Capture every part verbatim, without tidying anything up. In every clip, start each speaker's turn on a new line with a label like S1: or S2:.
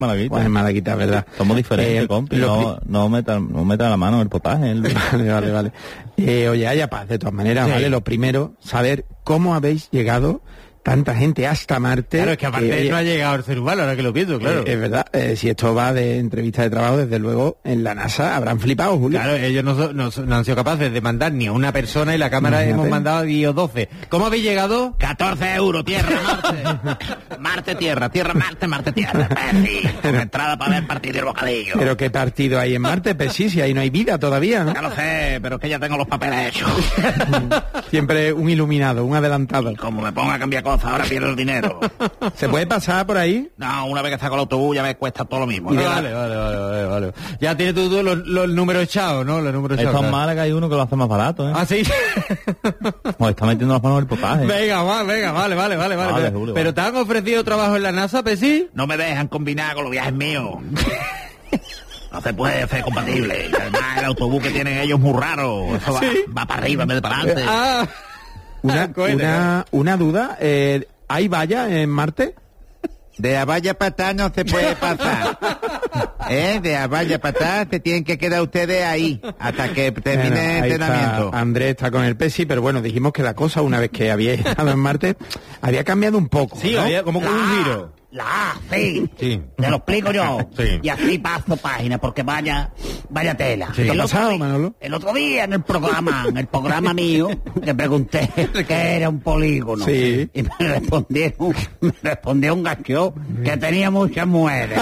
S1: Malaguita.
S2: Pues en Malaguita, ¿verdad?
S1: Somos diferentes,
S2: Eh,
S1: compi.
S2: lo
S1: No, no meta, no meta la mano en el potaje. El...
S2: Vale, vale, vale. Eh, oye, haya paz, de todas maneras,
S3: Sí.
S2: ¿vale? Lo primero, saber cómo habéis llegado tanta gente hasta Marte.
S3: Claro, es que aparte
S2: oye,
S3: no ha llegado el ser humano, ahora que lo pienso, claro.
S2: eh, es verdad, eh, si esto va de entrevista de trabajo, desde luego, en la NASA habrán flipado, Julio.
S3: Claro, ellos no, so- no, so- no han sido capaces de mandar ni a una persona y la cámara
S2: Imagínate.
S3: hemos mandado a diez o doce. ¿Cómo habéis llegado?
S4: catorce euros, tierra, Marte. Marte, tierra, tierra, Marte, Marte, tierra. Messi, con entrada para ver partido del bocadillo.
S2: Pero qué partido hay en Marte, pues sí, si ahí no hay vida todavía, ¿no?
S4: Ya lo sé, pero es que ya tengo los papeles hechos.
S2: Siempre un iluminado, un adelantado.
S4: Como me ponga a cambiar cosas, ahora pierdo el dinero.
S2: ¿Se puede pasar por ahí?
S4: No, una vez que saco el autobús ya me cuesta todo lo mismo. ¿no?
S3: Vale, vale, vale, vale, vale. Ya tienes tú, tú los, los números echados, ¿no? Los números echados.
S1: Esto en
S3: claro.
S1: Málaga hay uno que lo hace más barato, ¿eh?
S3: Ah, sí.
S1: Nos está metiendo las manos en el potaje.
S3: venga, va, venga, vale, vale, vale, vale.
S1: Vale,
S3: pero,
S1: Julio,
S3: pero
S1: vale.
S3: te han ofrecido trabajo en la NASA, Pesi.
S4: No me dejan combinar con los viajes míos. No se puede ser compatible. Y además el autobús que tienen ellos es muy raro. Eso va,
S3: Sí.
S4: va para arriba en vez de para adelante.
S3: Ah.
S2: Una,
S3: Cohete,
S2: una, una duda, eh, ¿hay valla en Marte?
S5: De a vaya patá no se puede pasar. ¿Eh? De a vaya patá se tienen que quedar ustedes ahí hasta que termine
S2: Bueno,
S5: el
S2: ahí
S5: entrenamiento.
S2: está, Andrés está con el Pesi, pero bueno, dijimos que la cosa, una vez que había estado en Marte, había cambiado un poco,
S3: Sí,
S2: ¿no?
S3: había como con un giro.
S4: La A, sí.
S3: Sí.
S4: Te lo explico yo.
S3: Sí.
S4: Y así paso página, porque vaya, vaya tela.
S3: Sí.
S2: ¿Qué ha
S4: El otro
S2: pasado,
S4: día-
S2: Manolo?
S4: El otro día en el programa, en el programa mío, le pregunté qué era un polígono.
S2: Sí.
S4: Y me respondieron, me respondió un gacho que tenía muchas mujeres.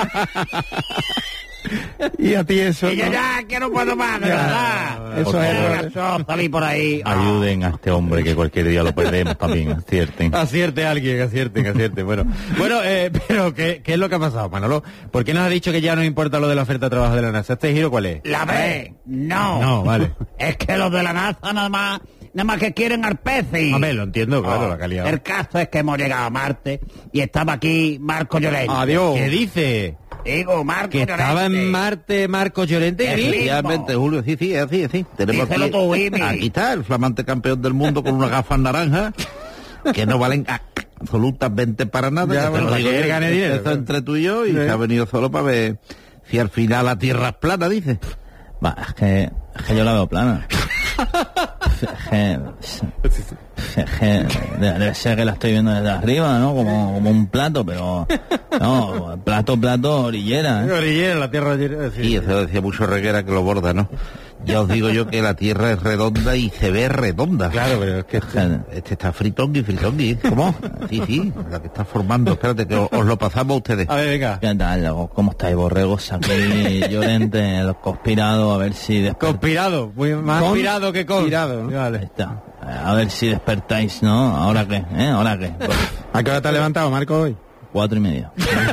S2: Y a ti eso,
S4: Y yo
S2: ¿no?
S4: ya que no puedo más, de
S2: Ya,
S4: verdad.
S2: eso
S4: Porque
S2: es
S4: era
S2: error.
S4: gacho, salí por ahí.
S1: Ayuden a este hombre que cualquier día lo perdemos también, acierten.
S3: Acierte alguien, acierten, acierten. Bueno, bueno, eh, pero ¿qué, ¿qué es lo que ha pasado, Manolo? ¿Por qué nos ha dicho que ya no importa lo de la oferta de trabajo de la NASA? ¿Este giro cuál es?
S4: La B, no.
S3: No, vale.
S4: Es que los de la NASA nada más, nada más que quieren al Peci.
S3: Hombre, lo entiendo, claro, la calidad.
S4: El caso es que hemos llegado a Marte y estaba aquí Marco Llorente.
S2: Adiós.
S3: ¿Qué dice?
S4: Digo, Marco
S3: Que
S4: Llorente.
S3: estaba en Marte Marco Llorente.
S4: Es
S3: ¿sí?
S4: mismo.
S5: Efectivamente, Julio, sí, sí, así, así. Tenemos
S4: Díselo
S5: aquí,
S4: tú, Jimmy.
S5: aquí está el flamante campeón del mundo con unas gafas naranjas que no valen a- absolutamente para nada.
S2: Ya,
S5: que te
S2: bueno,
S5: lo
S2: para
S5: digo
S2: que él
S5: yo,
S2: gane dinero,
S5: esto
S2: claro.
S5: entre tú y yo y
S2: Sí.
S5: se ha venido solo para ver si al final la tierra es plana, dice.
S1: Va, es que, es que yo la veo plana. Es que, es que debe debe ser que la estoy viendo desde arriba, ¿no? Como, como un plato, pero no, plato, plato, orillera, ¿eh?
S3: Orillera, la tierra orillera, sí.
S5: Y eso lo decía mucho Reguera que lo borda, ¿no? Ya os digo yo que la tierra es redonda y se ve redonda.
S3: Claro, pero es que...
S5: Este, este está fritongui, fritongui. ¿Cómo? Sí, sí, la que está formando. Espérate, que os, os lo pasamos a ustedes.
S3: A ver, venga.
S1: ¿Qué tal? ¿Cómo estáis, borregos? Aquí, Llorente, los conspirados, a ver si despertáis.
S3: Conspirado, muy más conspirado que conspirado.
S2: ¿no?
S1: Ahí
S3: Vale.
S1: está. A ver si despertáis, ¿no? ¿Ahora qué? ¿Eh? ¿Ahora qué? Pues,
S2: ¿A qué hora te has levantado, Marco, hoy?
S1: cuatro y media.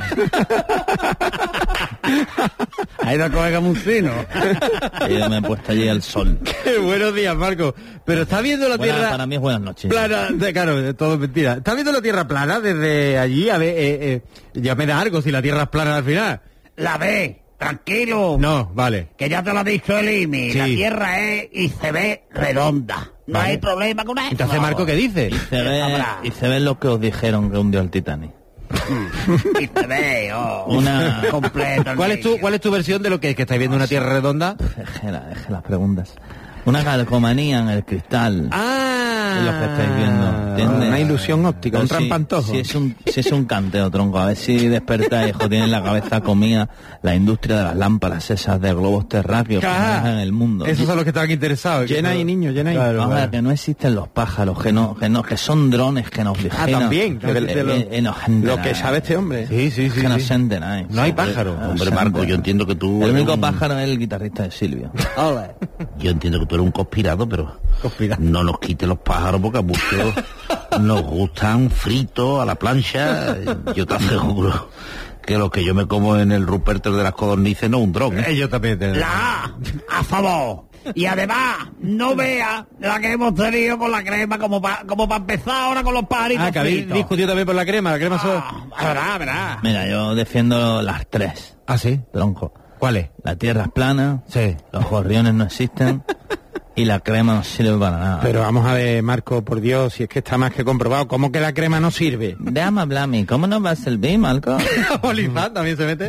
S4: Ha ido a coger camuncino.
S1: Y yo me he puesto allí al sol.
S3: Buenos días, Marco. Pero está viendo la
S1: Buena-
S3: tierra...
S1: para mí es buenas noches.
S3: Plana, de- claro, todo es mentira. ¿Está viendo la tierra plana desde allí? A ver, eh, eh, ya me da algo si la tierra es plana al final.
S4: La B, tranquilo.
S3: No, vale.
S4: Que ya te lo ha dicho el I M I.
S3: Sí.
S4: La Tierra es y se ve redonda. No
S3: Vale.
S4: hay problema con eso.
S3: Entonces, Marco, ¿qué dice?
S1: Se ve,
S4: Habrá.
S1: y se ve lo que os dijeron que hundió el Titanic.
S4: Y se ve, oh,
S1: Una-
S4: completo. el
S3: ¿Cuál es tu
S4: vídeo.
S3: cuál es tu versión de lo que es que estáis viendo una tierra redonda?
S1: Deje, la- deje las preguntas. Una calcomanía en el cristal.
S3: Ah,
S1: Es lo que estáis viendo, ¿entiendes?
S2: Una ilusión óptica,
S1: Pero
S2: un
S1: si-
S2: trampantojo.
S1: Si es un, si es un canteo, tronco. A ver si despertáis, hijo, tienen la cabeza comida la industria de las lámparas esas de globos terráqueos que
S3: Ajá.
S1: manejan en el mundo.
S3: Esos son los que estaban interesados.
S2: Llena ahí, niño, llena ahí.
S3: Claro,
S1: Vamos a ver,
S3: claro.
S1: que no existen los pájaros, que no, que no, que son drones que nos vigilan.
S3: Ah, también,
S1: Que,
S3: que
S1: que-
S3: existen los-
S1: que- que nos
S2: Lo
S1: enteran.
S2: que sabe este hombre.
S3: Sí, sí,
S1: Es
S3: sí.
S1: que no
S3: sí.
S1: se enteráis.
S3: No hay pájaro.
S1: No
S5: Hombre,
S1: se
S5: Marco, yo
S1: enteráis.
S5: entiendo que tú...
S1: El
S5: eres
S1: único
S5: un-
S1: pájaro es el guitarrista de Silvio.
S5: Yo entiendo que tú eres un conspirado, pero
S3: Conspirado.
S5: no nos quite los pájaros porque a muchos nos gustan fritos a la plancha. Yo te aseguro que lo que yo me como en el Ruperto de las codornices no es un dron, ¿eh?
S3: Ellos también tienen.
S4: La A, a favor. Y además, no vea la que hemos tenido con la crema como para como pa empezar ahora con los pajaritos.
S3: Ah, que habéis
S4: fritos.
S3: discutido también por la crema. La crema solo...
S4: Ah, verá, verá.
S1: Mira, yo defiendo las tres,
S3: Ah, sí.
S1: tronco.
S3: ¿Cuál es?
S1: La tierra es plana,
S3: Sí.
S1: los gorriones no existen y la crema no sirve para nada.
S2: Pero vamos a ver, Marco, por Dios, si es que está más que comprobado, ¿cómo que la crema no sirve?
S1: Déjame hablar a mí, ¿cómo no va a servir, Marco?
S3: Olifán también se mete.